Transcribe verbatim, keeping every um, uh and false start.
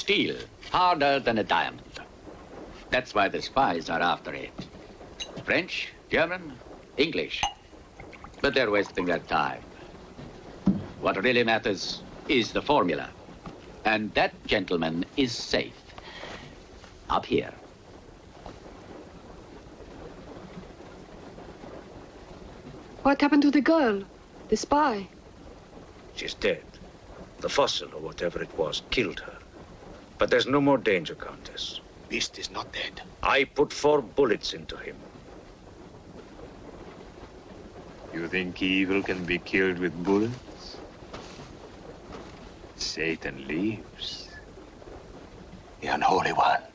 steel, harder than a diamond. That's why the spies are after it. French, German, English. But they're wasting their time. What really matters is the formula. And that, gentleman, is safe. Up here. What happened to the girl? The spy? She's dead. The fossil, or whatever it was, killed her. But there's no more danger, Countess. Beast is not dead. I put four bullets into him. You think evil can be killed with bullets? Satan lives. The Unholy One.